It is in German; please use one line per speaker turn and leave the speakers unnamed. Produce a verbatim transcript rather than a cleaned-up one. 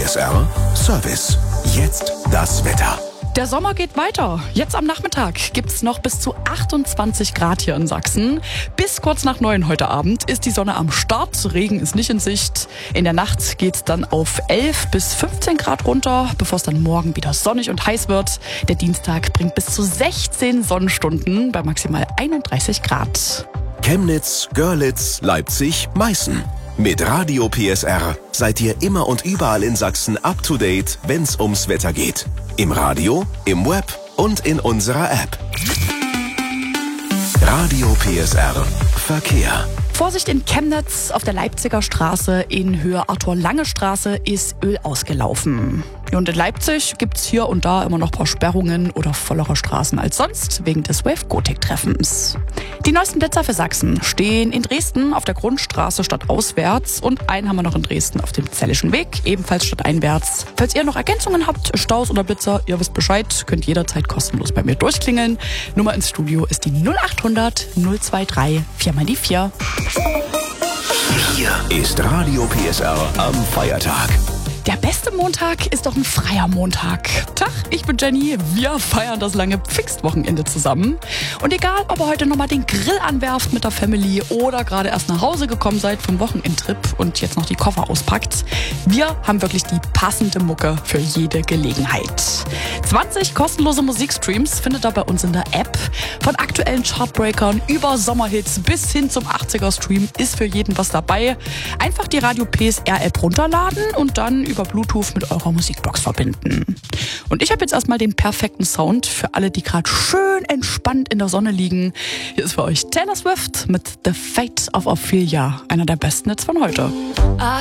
S R Service. Jetzt das Wetter.
Der Sommer geht weiter. Jetzt am Nachmittag gibt's noch bis zu achtundzwanzig Grad hier in Sachsen. Bis kurz nach neun heute Abend ist die Sonne am Start. Regen ist nicht in Sicht. In der Nacht geht's dann auf elf bis fünfzehn Grad runter, bevor es dann morgen wieder sonnig und heiß wird. Der Dienstag bringt bis zu sechzehn Sonnenstunden bei maximal einunddreißig Grad.
Chemnitz, Görlitz, Leipzig, Meißen. Mit Radio P S R seid ihr immer und überall in Sachsen up to date, wenn's ums Wetter geht. Im Radio, im Web und in unserer App. Radio P S R Verkehr.
Vorsicht in Chemnitz, auf der Leipziger Straße in Höhe Arthur-Lange-Straße ist Öl ausgelaufen. Und in Leipzig gibt's hier und da immer noch ein paar Sperrungen oder vollere Straßen als sonst wegen des Wave-Gotik-Treffens. Die neuesten Blitzer für Sachsen stehen in Dresden auf der Grundstraße stadtauswärts und einen haben wir noch in Dresden auf dem Zellischen Weg, ebenfalls stadteinwärts. Falls ihr noch Ergänzungen habt, Staus oder Blitzer, ihr wisst Bescheid, könnt jederzeit kostenlos bei mir durchklingeln. Nummer ins Studio ist die null acht hundert null zwei drei vier mal die vier.
Hier ist Radio P S R am Feiertag.
Der beste Montag ist doch ein freier Montag. Tag, ich bin Jenny. Wir feiern das lange Pfingstwochenende zusammen. Und egal, ob ihr heute nochmal den Grill anwerft mit der Family oder gerade erst nach Hause gekommen seid vom Wochenendtrip und jetzt noch die Koffer auspackt, wir haben wirklich die passende Mucke für jede Gelegenheit. zwanzig kostenlose Musikstreams findet ihr bei uns in der App. Von aktuellen Chartbreakern über Sommerhits bis hin zum achtziger-Stream ist für jeden was dabei. Einfach die Radio P S R-App runterladen und dann über Bluetooth mit eurer Musikbox verbinden. Und ich habe jetzt erstmal den perfekten Sound für alle, die gerade schön entspannt in der Sonne liegen. Hier ist für euch Taylor Swift mit The Fate of Ophelia, einer der besten Hits von heute.